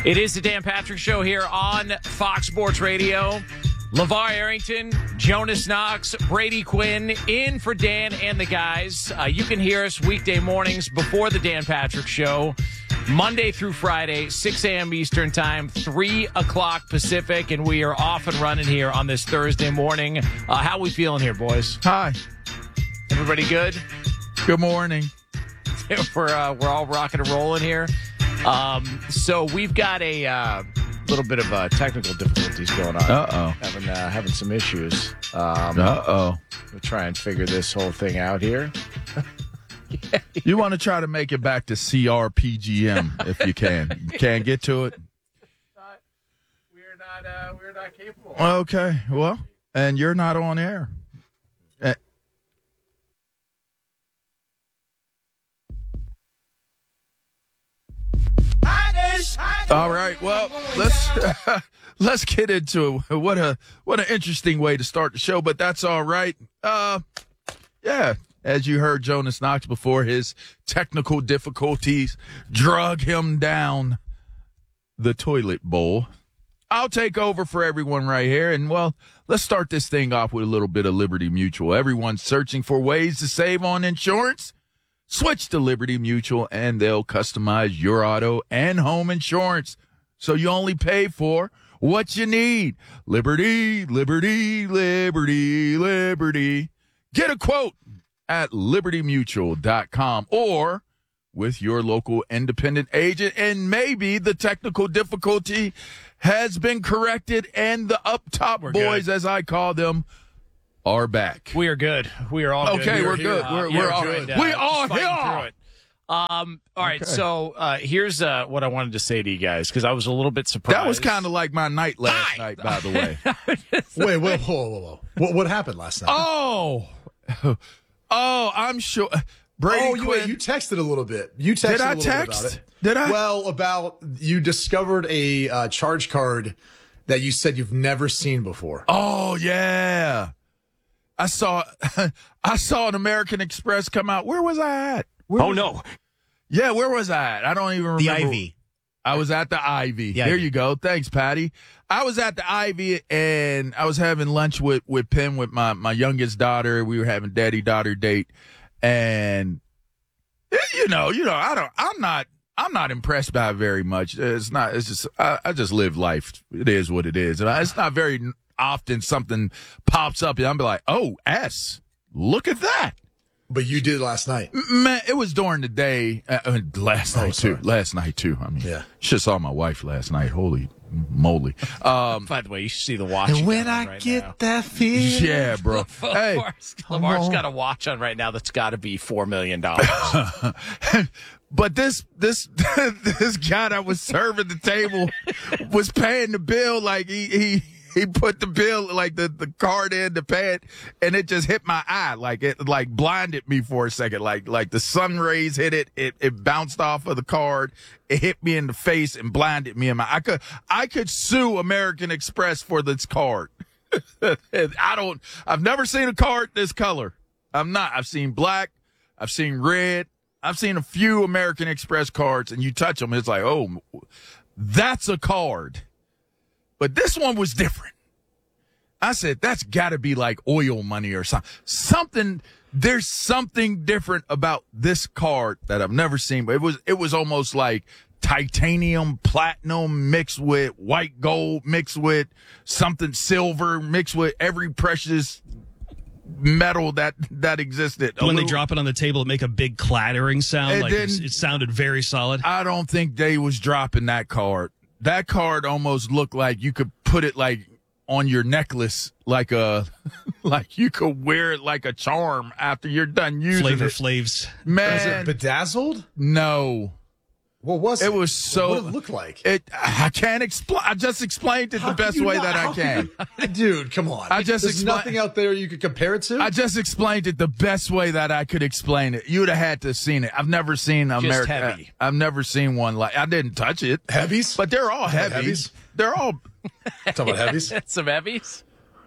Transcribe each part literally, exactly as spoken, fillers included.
It is the Dan Patrick Show here on Fox Sports Radio. LeVar Arrington, Jonas Knox, Brady Quinn in for Dan and the guys. Uh, you can hear us weekday mornings before the Dan Patrick Show, Monday through Friday, six a.m. Eastern Time, three o'clock Pacific, and we are off and running here on this Thursday morning. Uh, how we feeling here, boys? Hi. Everybody good? Good morning. we're uh, we're all rocking and rolling here. Um, so we've got a uh, little bit of uh, technical difficulties going on. Uh-oh. Having, uh, having some issues. Um, Uh-oh. We'll try and figure this whole thing out here. yeah. You want to try to make it back to C R P G M if you can. You can't get to it? Not, we're not uh, we're not capable. Okay. Well, and you're not on air. Uh, All right. Well, let's uh, let's get into it. What a what an interesting way to start the show, but that's all right. Uh, yeah, as you heard Jonas Knox before, his technical difficulties drug him down the toilet bowl. I'll take over for everyone right here, and well, let's start this thing off with a little bit of Liberty Mutual. Everyone's searching for ways to save on insurance. Switch to Liberty Mutual, and they'll customize your auto and home insurance, so you only pay for what you need. Liberty, Liberty, Liberty, Liberty. Get a quote at liberty mutual dot com or with your local independent agent, and maybe the technical difficulty has been corrected, and the up-top We're boys, good. as I call them, are back. We are good. We are all Okay, good. we're here, good. uh, We're- yeah, we're all good. good. We just are fighting here. through it. Um, all right, Okay. so uh, here's uh, what I wanted to say to you guys, because I was a little bit surprised. That was kind of like my night last Hi. night, by the way. Wait, wait, whoa, whoa, whoa. What, what happened last night? Oh, oh, I'm sure. Brady oh, you, Quinn. wait, you texted a little bit. You texted Did I a little text? bit about it. Did I? Well, about you discovered a uh, charge card that you said you've never seen before. Oh yeah, I saw. I saw an American Express come out. Where was I at? Where Oh, was- no. Yeah, where was I at? I don't even remember. The Ivy. I was at the Ivy. The there Ivy. you go. Thanks, Patty. I was at the Ivy, and I was having lunch with with Penn, with my my youngest daughter. We were having daddy daughter date, and eh, you know, you know, I don't. I'm not. I'm not impressed by it very much. It's not. It's just. I, I just live life. It is what it is, and I, it's not very often something pops up, and I'm be like, oh, S. Look at that. But you did last night. Man, it was during the day. Uh, uh, last Oh, night sorry. too. Last night too. I mean, Yeah. should saw my wife last night. Holy moly. Um, By the way, you should see the watch. And you when got on I right get now. that feeling. yeah, bro. Hey, Lamar's, Lamar's got a watch on right now that's got to be four million dollars. but this this this guy that was serving the table was paying the bill. Like he he. He put the bill, like the, the card in to pay it, and it just hit my eye. Like it like blinded me for a second. Like like the sun rays hit it, it it bounced off of the card, it hit me in the face and blinded me in my I could I could sue American Express for this card. I don't I've never seen a card this color. I'm not. I've seen black, I've seen red, I've seen a few American Express cards, and you touch them, it's like, oh, that's a card. But this one was different. I said, that's got to be like oil money or something. Something, there's something different about this card that I've never seen. But it was, it was almost like titanium, platinum mixed with white gold, mixed with something silver, mixed with every precious metal that, that existed. When they Alu- drop it on the table, it make a big clattering sound. It like it's, didn't- it sounded very solid. I don't think they was dropping that card. That card almost looked like you could put it like on your necklace, like a, like you could wear it like a charm after you're done using Flavor it. Flavs. Was Man, it bedazzled? no, What was it? it was so. What did it look like? It. I can't explain. I just explained it How the could best you way not- that I how can. could you- Dude, come on. I just There's expla- nothing out there you could compare it to? I just explained it the best way that I could explain it. You'd have had to have seen it. I've never seen America. heavy. I've never seen one like. I didn't touch it, Heavies? but they're all heavy. Heavies? They're all. Talking about heavies? Some heavies.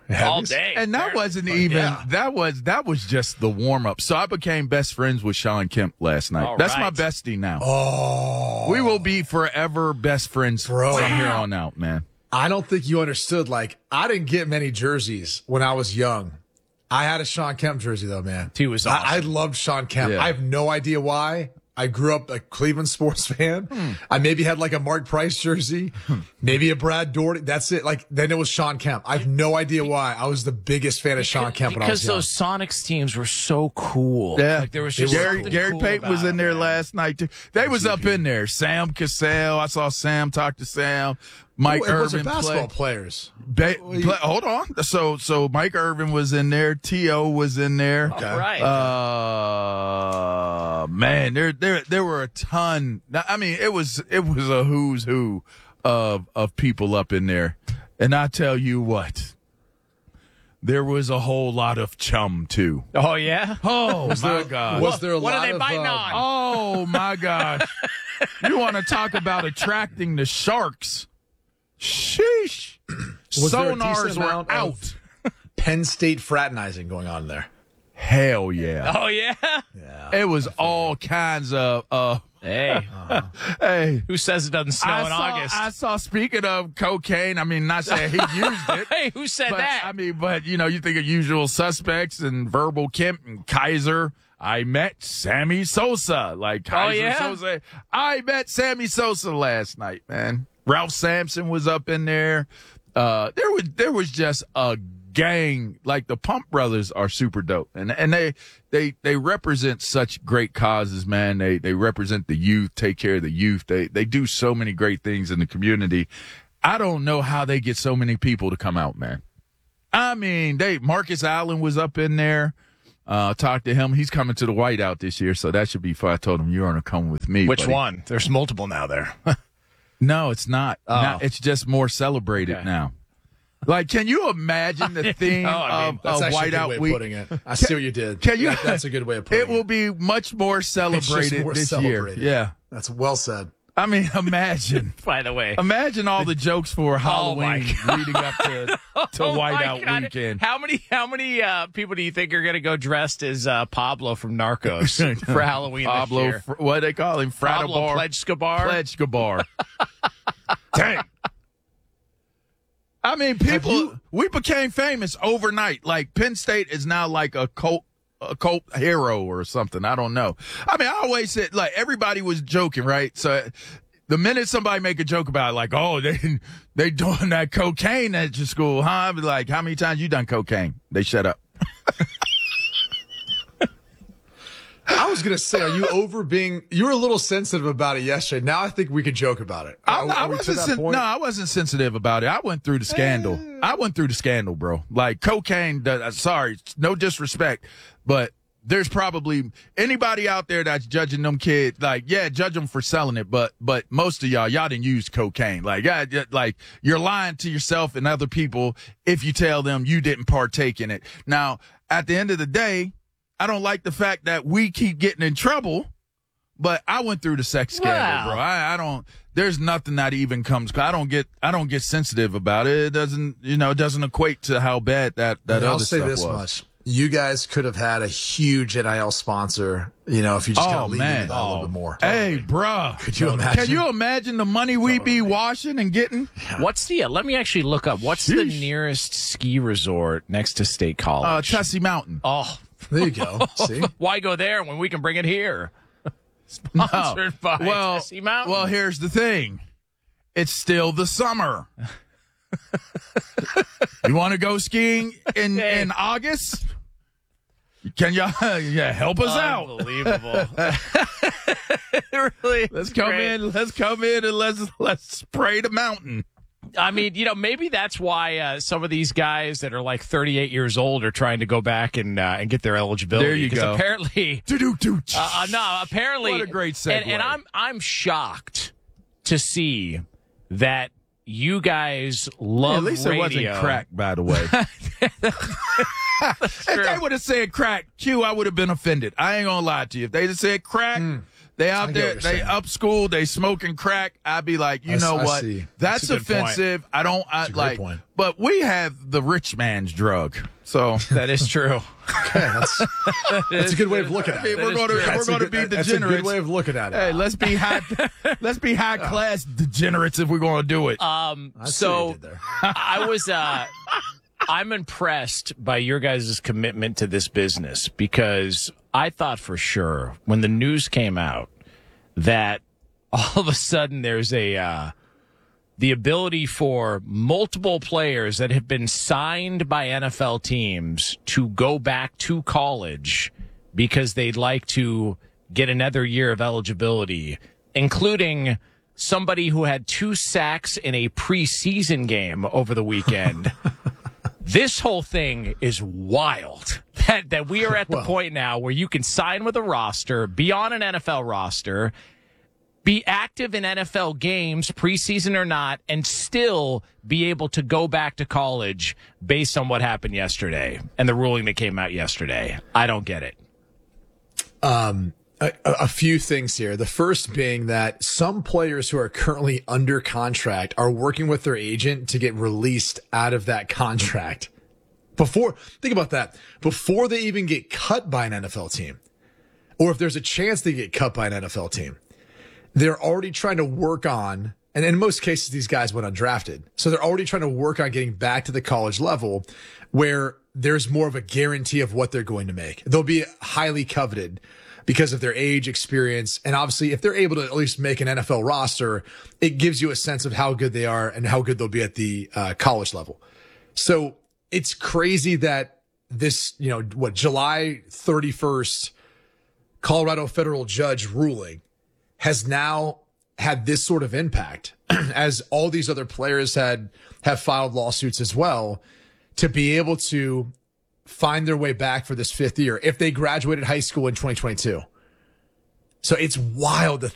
all day. And that apparently. wasn't even yeah. that was that was just the warm up. So I became best friends with Sean Kemp last night. All That's right. my bestie now. Oh, We will be forever best friends Bro. from here on out, man. I don't think you understood. Like, I didn't get many jerseys when I was young. I had a Sean Kemp jersey though, man. He was I, awesome. I loved Sean Kemp. Yeah. I have no idea why. I grew up a Cleveland sports fan. Hmm. I maybe had like a Mark Price jersey, maybe a Brad Doherty. That's it. Like, then it was Sean Kemp. I have no idea why. I was the biggest fan of Sean Kemp when I was Because young. those Sonics teams were so cool. Yeah, Like there was just Gary, something Gary cool Payton was about in it, there man. last night too. They was up in there. Sam Cassell. I saw Sam talk to Sam. Mike Oh, it wasn't Irvin basketball play. players. Ba- play- hold on. So so Mike Irvin was in there. T O was in there. All right. Uh, man, there there there were a ton. I mean, it was it was a who's who of of people up in there, and I tell you what, there was a whole lot of chum too. oh yeah. Oh my God! Was there a What lot are they of, biting uh, on? Oh my gosh! You want to talk about attracting the sharks? Sheesh! Was there a Sonars decent were amount out. of Penn State fraternizing going on there? Hell yeah! Oh yeah. It was all kinds of. Uh, Hey, hey, who says it doesn't snow I in saw, August? I saw. Speaking of cocaine, I mean, not saying he used it. Hey, who said But, that? I mean, but you know, you think of Usual Suspects and Verbal Kemp and Kaiser. I met Sammy Sosa. Like Kaiser yeah? Sosa. I met Sammy Sosa last night, man. Ralph Sampson was up in there. Uh, there was there was just a gang. Like the Pump Brothers are super dope, and and they they they represent such great causes, man. They they represent the youth, take care of the youth. They they do so many great things in the community. I don't know how they get so many people to come out, man. I mean, they Marcus Allen was up in there. Uh, talked to him. He's coming to the Whiteout this year, so that should be fun. I told him you're going to come with me. Which buddy. one? There's multiple now there. No, it's not. Oh. Not- it's just more celebrated Okay. now. Like, can you imagine the theme know. I mean, of, That's of actually a good Whiteout way of Week? putting it. I see what you did. Can you? That- that's a good way of putting it. It will be much more celebrated more this celebrated. year. Yeah. That's well said. I mean, imagine. By the way. Imagine all the jokes for my Halloween leading up to, to Oh, my Whiteout God. Weekend. How many how many uh, people do you think are going to go dressed as uh, Pablo from Narcos for Halloween Pablo, this year? Fr- what do they call him? Pablo Fradabar? Pledge Scabar? Pledge Gabar. Dang. I mean, people, you- we became famous overnight. Like, Penn State is now like a cult, a cult hero or something. I don't know. I mean, I always said, like, everybody was joking, right? So the minute somebody make a joke about it, like, oh, they they doing that cocaine at your school, huh? I'd be like, how many times you done cocaine? They shut up. I was gonna say, are you over being? You were a little sensitive about it yesterday. Now I think we could joke about it. I, Are- I are we to wasn't that sen- point? no, I wasn't sensitive about it. I went through the scandal. I went through the scandal, bro. Like cocaine. does- uh, Sorry, no disrespect, but there's probably anybody out there that's judging them kids. Like, yeah, judge them for selling it, but but most of y'all, y'all didn't use cocaine. Like, yeah, yeah, like you're lying to yourself and other people if you tell them you didn't partake in it. Now, at the end of the day, I don't like the fact that we keep getting in trouble, but I went through the sex scandal, Wow. bro. I, I don't, there's nothing that even comes, I don't get, I don't get sensitive about it. It doesn't, you know, it doesn't equate to how bad that, that And other I'll say stuff this was. much: you guys could have had a huge N I L sponsor. You know, if you just Oh, kind of leaned man. into that a little Oh. bit more. Hey, bruh. Could you imagine? Can you imagine the money we be washing and getting? What's the? Uh, let me actually look up. What's the Sheesh. nearest ski resort next to State Uh, College? Tussey Mountain. oh, There you go. See, why go there when we can bring it here? Sponsored by well, Tessie Mountain. well, here's the thing. It's still the summer. You want to go skiing in, Hey. in August? Can you yeah, help us out? Unbelievable. It really Let's is come great. in. Let's come in and let's let's spray the mountain. I mean, you know, maybe that's why uh, some of these guys that are like thirty-eight years old are trying to go back and uh, and get their eligibility. There you 'Cause go. Apparently, Do-do-do. uh, uh, no, apparently, What a great segue. And, and I'm I'm shocked to see that you guys love At least radio. it wasn't crack, by the way. If they would have said crack, Q, I would have been offended. I ain't gonna lie to you. If they just said crack, They out I get there, what you're they saying. up school, they smoking crack. I'd be like, you I s- know I what? see. That's, That's a good point. offensive. I don't I, a great like, point. but we have the rich man's drug. So That is true. Okay, that's, that's a good way of looking at I mean, it. we're going to That's we're a going to good- be That's a good degenerates. way of looking at it. Hey, let's be high. let's be high class degenerates if we're going to do it. Um, I see what you so did there. I was, uh, I'm impressed by your guys' commitment to this business because I thought for sure when the news came out that all of a sudden there's a, uh, the ability for multiple players that have been signed by N F L teams to go back to college because they'd like to get another year of eligibility, including somebody who had two sacks in a preseason game over the weekend. This whole thing is wild. That that we are at the Well. point now where you can sign with a roster, be on an N F L roster, be active in N F L games, preseason or not, and still be able to go back to college based on what happened yesterday and the ruling that came out yesterday. I don't get it. Um, a, a few things here. The first being that some players who are currently under contract are working with their agent to get released out of that contract. Before, think about that. Before they even get cut by an N F L team, or if there's a chance they get cut by an N F L team, they're already trying to work on, and in most cases, these guys went undrafted. So they're already trying to work on getting back to the college level where there's more of a guarantee of what they're going to make. They'll be highly coveted because of their age, experience, and obviously if they're able to at least make an N F L roster, it gives you a sense of how good they are and how good they'll be at the uh, college level. So it's crazy that this, you know, what, July thirty-first Colorado federal judge ruling has now had this sort of impact as all these other players had have filed lawsuits as well to be able to find their way back for this fifth year if they graduated high school in twenty twenty-two. So it's wild to